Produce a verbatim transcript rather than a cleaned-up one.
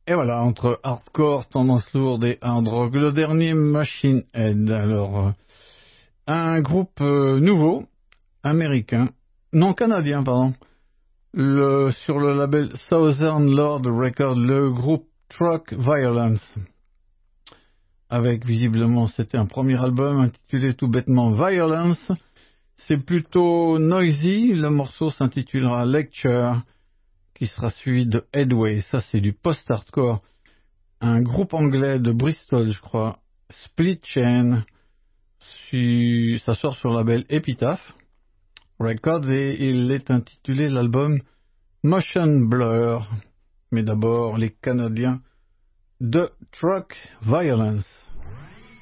Et voilà, entre hardcore, tendance lourde et hard rock, le dernier Machine Head. Alors, euh, un groupe euh, nouveau, américain, non canadien, pardon, le, sur le label Southern Lord Records, le groupe Truck Violence. Avec visiblement, c'était un premier album intitulé tout bêtement Violence. C'est plutôt noisy, le morceau s'intitulera Lecture, qui sera suivi de Headway. Ça, c'est du post-hardcore. Un groupe anglais de Bristol, je crois, Split Chain. Su... Ça sort sur le label Epitaph Records et il est intitulé l'album Motion Blur. Mais d'abord, les Canadiens de Truck Violence.